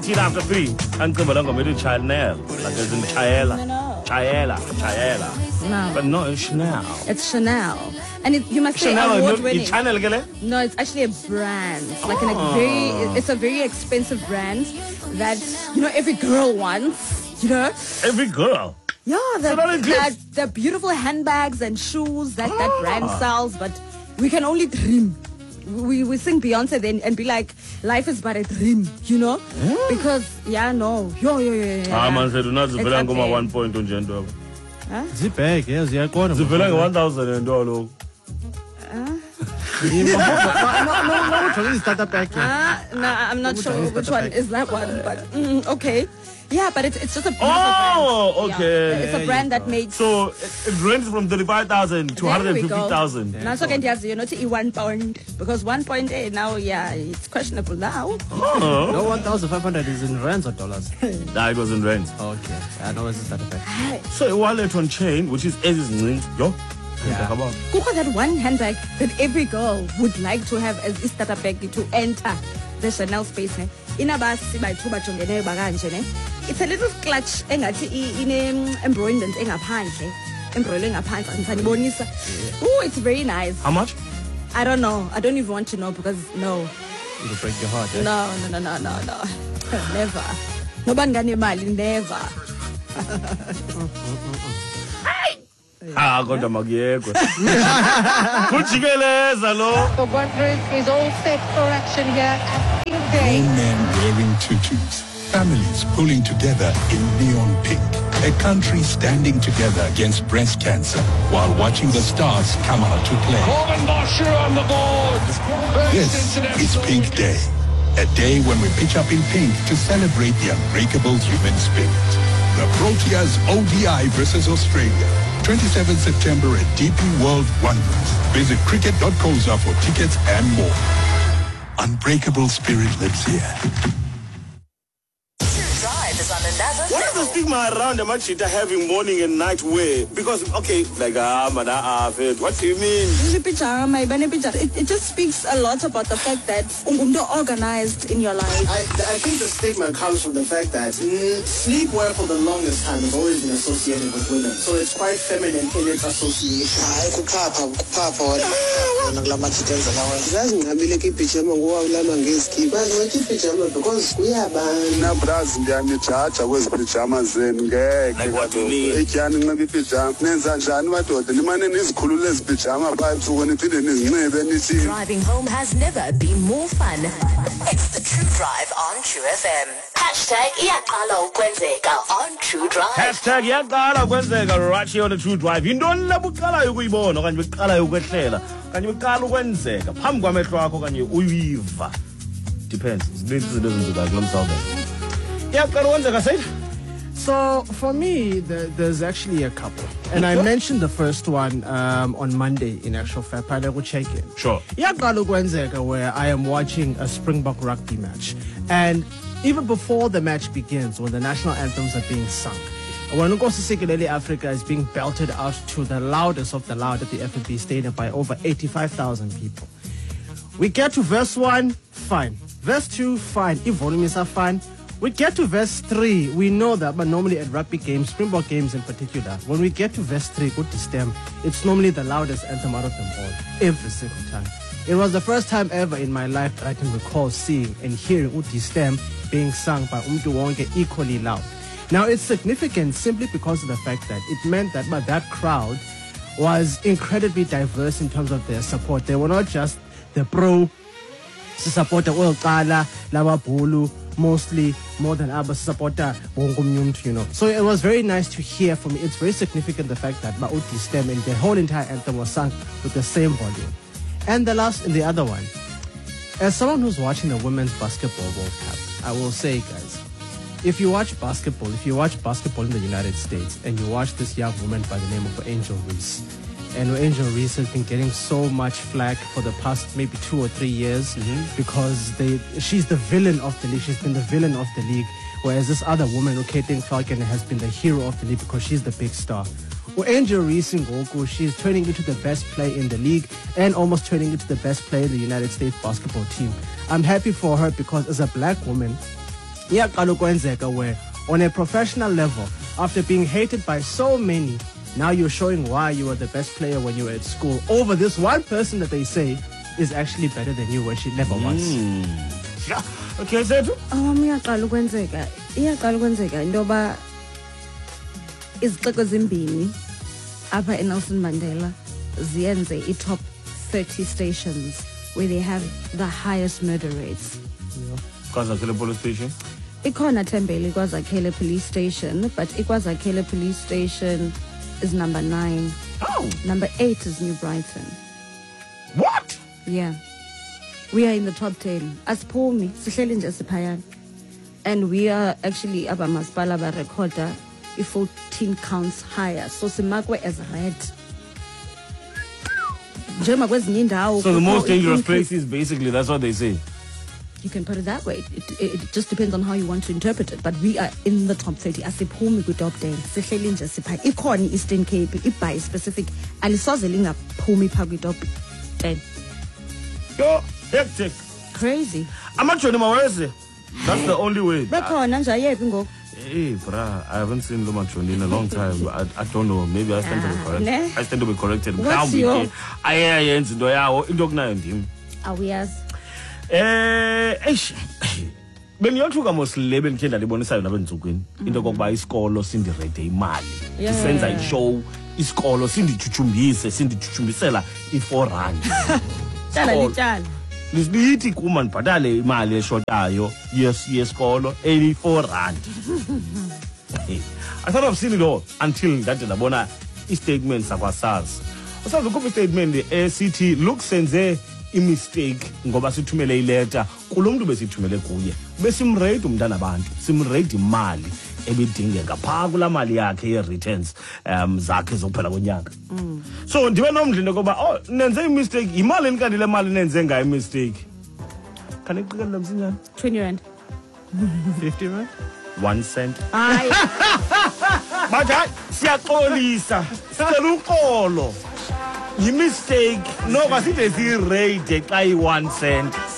18 after 3. Uncle Balanga made Chanel. Like as in Chaela. No. Chaela. No. But no, it's Chanel. It's Chanel. And you must say Chanel, award-winning. Chanel, No, it's actually a brand. Like it's a very expensive brand that, every girl wants, Every girl. Yeah, the beautiful handbags and shoes that brand sells, but we can only dream. We sing Beyonce then and be like, life is but a dream, Because, no. Man said, do not zivela ngoma 1 point on gender. Zibheke, yes, ziyaqonda. Zivela nge 1,000 and all. No, startup back. No, I'm not sure which one is that one, but okay. Yeah, but it's just a beautiful brand. Okay. Yeah, it's a brand that makes... So it ranges from 35,000 to 150,000. Now, so can you not say 1 pound, because 1 point now, it's questionable now. No, 1,500 is in rands or dollars? It was in rands. Okay, I know it's that effect. So a wallet on chain, which is yo. Yeah. Kuko that one handbag that every girl would like to have as a starter bag to enter the Chanel space. It's a little clutch embroidered Oh, it's very nice. How much? I don't know. I don't even want to know because no. It'll break your heart. Eh? No. Never. Nobody never. Kodwa makuyekwe. Kujikeleza lo. The Wanderers is all set for action here at King Day. Young men wearing tutus, families pulling together in neon pink, a country standing together against breast cancer while watching the stars come out to play. Corbin Bosher on the board. This is Pink Day, a day when we pitch up in pink to celebrate the unbreakable human spirit. The Proteas ODI versus Australia. 27th September at DP World Wanderers. Visit cricket.coza for tickets and more. Unbreakable spirit lives here. What is the stigma around the cheetah having morning and night wear? Because, what do you mean? It just speaks a lot about the fact that you're organized in your life. I think the stigma comes from the fact that sleepwear for the longest time has always been associated with women. So it's quite feminine in its association. Pajama zenu ngeke ejani nxiba ipijama nenza njani madoda nimane nizikhulule ezipijama pha ebusuku niphinde nizinxibe nithi. Driving home has never been more fun. It's the True Drive on True FM. #iyaqala ukwenzeka on True Drive. #iyaqala ukwenzeka right here on the True Drive. Yintoni labuqalayo ukuyibona okanye beqalayo ukwehlela okanye beqala ukwenzeka phambi kwamehlo akho okanye uyiva. Depends. Zininzi izinto ezenzeka kulo mhlaba. Iyaqala ukwenzeka Said? So for me, there's actually a couple, and I mentioned the first one on Monday. In actual fact, we'll check in. Sure. Where I am watching a Springbok rugby match, and even before the match begins, when the national anthems are being sung, when Nkosisekelo Africa is being belted out to the loudest of the loud at the FNB Stadium by over 85,000 people, we get to verse 1, fine. Verse 2, fine. If volumes are fine. We get to verse 3, we know that, but normally at rugby games, Springbok games in particular, when we get to verse 3, good to stem, it's normally the loudest anthem out of them all, every single time. It was the first time ever in my life that I can recall seeing and hearing Uti Stem being sung by Umtu Wonke equally loud. Now, it's significant simply because of the fact that it meant that that crowd was incredibly diverse in terms of their support. They were not just the pro supporter oil kala laba bulu, mostly more than Abba supporter, So it was very nice to hear from me. It's very significant the fact that Mauti Stem and the whole entire anthem was sung with the same volume. And the other one, as someone who's watching the Women's Basketball World Cup, I will say, guys, if you watch basketball in the United States, and you watch this young woman by the name of Angel Reese, and Angel Reese has been getting so much flack for the past maybe 2 or 3 years because she's the villain of the league. She's been the villain of the league, whereas this other woman, Caitlin Falcon, has been the hero of the league because she's the big star. Angel Reese in Goku, she's turning into the best player in the league and almost turning into the best player in the United States basketball team. I'm happy for her because as a black woman, iyaqala ukwenzeka where on a professional level, after being hated by so many, now you're showing why you were the best player when you were at school over this one person that they say is actually better than you when she never was. Yeah. Okay, Zethu. Iyaqala ukwenzeka into yoba izixeko ezimbini apha eNelson Mandela ziyenze i-top 30 stations where they have the highest murder rates. KwaZakhele police station. Ikhona Tembele KwaZakhele police station, but iKwaZakhele police station is number 9. Oh. Number 8 is New Brighton. What? Yeah. We are in the top 10. Asiphumi, sihleli nje siphayana. And we are actually abamasipala barekhoda 14 counts higher. So simakwe as red. So the most dangerous places, basically, that's what they say. You can put it that way. It just depends on how you want to interpret it. But we are in the top 30. Asiphumi ku top 10. Sihleli nje siphaya. Ikhona Eastern Cape, iBhayi specific. Alisoze lingaphumi pha ku top 10. Yo, hectic. Crazy. Amajoni maweze. That's the only way. Bekhona nje ayephi ngoku? Hey, brah, I haven't seen Loma Choni in a long time. I don't know. Maybe I stand to be corrected. I stand to be corrected. What's your? Ayenza into yawo into kunayo ndim. Awuyazi. Beniyothuka mosile benikhe ndalibonisayo nabenzukweni into kokuba isikolo sindirede imali. Sisenza ishow isikolo sindichuchumbisela i4 rand. Tala litala. Lisibithi kuma ndibhatale imali eshotayo yesikolo 84 rand. I thought I've seen it all until that ndabona i-statement sakwa-SARS. uSARS ukhupha i-statement esithi look senze i-mistake ngoba sithumele ileta kulo muntu besithumele kuye besimrate umntana abantu simrate imali ebidingeka phaa kulaa mali yakhe ye-returns zakhe zokuphela konyaka. So ndibe nomdla into koba nenze i-mistake imali enikanti le mali nenze ngayo i-mistake khani iqikelela msinyane 20 rand 50 rand 1 cent. Hayi. But hayi siyaxolisa sicela uxolo yi-mistake noba side siyirate xa iyi-1 cent.